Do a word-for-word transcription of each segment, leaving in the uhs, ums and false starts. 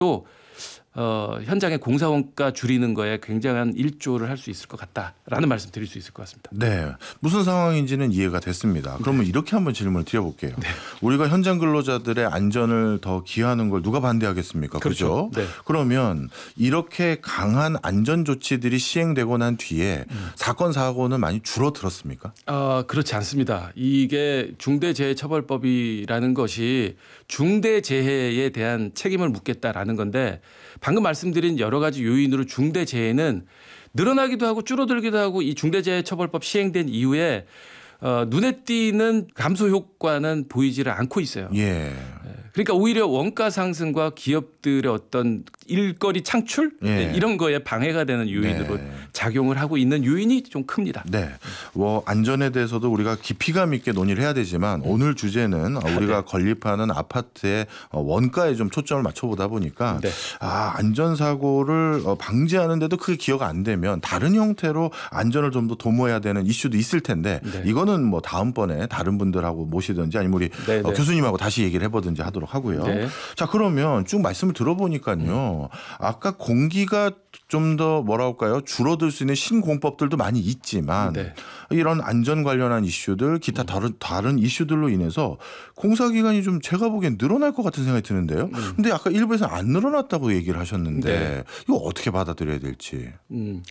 또 어, 현장의 공사 원가 줄이는 거에 굉장한 일조를 할 수 있을 것 같다라는 말씀 드릴 수 있을 것 같습니다. 네, 무슨 상황인지는 이해가 됐습니다. 그러면 네. 이렇게 한번 질문을 드려볼게요. 네. 우리가 현장 근로자들의 안전을 더 기하는 걸 누가 반대하겠습니까? 그렇죠. 그렇죠? 네. 그러면 이렇게 강한 안전 조치들이 시행되고 난 뒤에 음. 사건 사고는 많이 줄어들었습니까? 어, 그렇지 않습니다. 이게 중대재해처벌법이라는 것이 중대재해에 대한 책임을 묻겠다라는 건데 방금 말씀드린 여러 가지 요인으로 중대재해는 늘어나기도 하고 줄어들기도 하고 이 중대재해처벌법 시행된 이후에 어, 눈에 띄는 감소 효과는 보이지를 않고 있어요. 예. 그러니까 오히려 원가 상승과 기업들의 어떤 일거리 창출 예. 이런 거에 방해가 되는 요인으로 네. 작용을 하고 있는 요인이 좀 큽니다. 네, 뭐 안전에 대해서도 우리가 깊이감 있게 논의를 해야 되지만 음. 오늘 주제는 우리가 네. 건립하는 아파트의 원가에 좀 초점을 맞춰보다 보니까 네. 아, 안전사고를 방지하는데도 크게 기여가 안 되면 다른 형태로 안전을 좀 더 도모해야 되는 이슈도 있을 텐데 네. 이거는 뭐 다음번에 다른 분들하고 모시든지 아니면 우리 네, 네. 교수님하고 다시 얘기를 해보든지 하도록 하고요. 네. 자, 그러면 쭉 말씀을 들어보니까요. 음. 아까 공기가 좀 더 뭐라 할까요? 줄어들 수 있는 신공법들도 많이 있지만 네. 이런 안전 관련한 이슈들 기타 다른 다른 이슈들로 인해서 공사 기간이 좀 제가 보기엔 늘어날 것 같은 생각이 드는데요. 음. 근데 아까 일부에서 안 늘어났다고 얘기를 하셨는데 네. 이거 어떻게 받아들여야 될지. 음.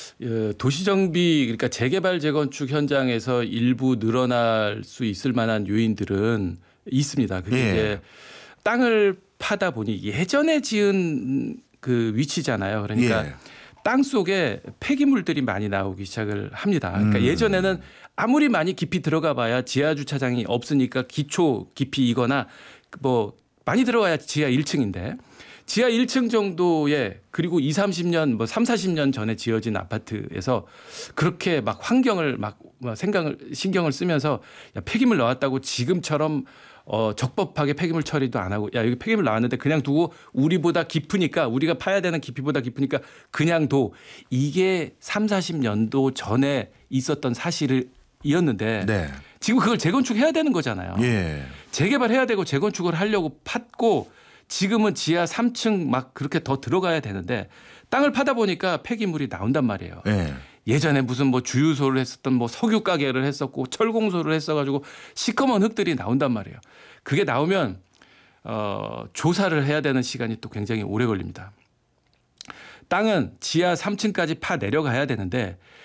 도시정비 그러니까 재개발 재건축 현장에서 일부 늘어날 수 있을 만한 요인들은 있습니다. 그게 예. 이제 땅을 파다 보니 예전에 지은 그 위치잖아요. 그러니까 예. 땅 속에 폐기물들이 많이 나오기 시작을 합니다. 그러니까 음. 예전에는 아무리 많이 깊이 들어가 봐야 지하 주차장이 없으니까 기초 깊이이거나 뭐 많이 들어가야 지하 일 층인데 지하 일 층 정도에 그리고 이삼십 년 뭐 삼사십 년 전에 지어진 아파트에서 그렇게 막 환경을 막 생각을 신경을 쓰면서 야, 폐기물 나왔다고 지금처럼 어, 적법하게 폐기물 처리도 안 하고 야 여기 폐기물 나왔는데 그냥 두고 우리보다 깊으니까 우리가 파야 되는 깊이보다 깊으니까 그냥 둬. 이게 삼사십 년도 전에 있었던 사실이었는데 네. 지금 그걸 재건축해야 되는 거잖아요. 예. 재개발해야 되고 재건축을 하려고 팠고 지금은 지하 삼 층 막 그렇게 더 들어가야 되는데 땅을 파다 보니까 폐기물이 나온단 말이에요. 예. 예전에 무슨 뭐 주유소를 했었던 뭐 석유 가게를 했었고 철공소를 했어가지고 시커먼 흙들이 나온단 말이에요. 그게 나오면 어, 조사를 해야 되는 시간이 또 굉장히 오래 걸립니다. 땅은 지하 삼 층까지 파 내려가야 되는데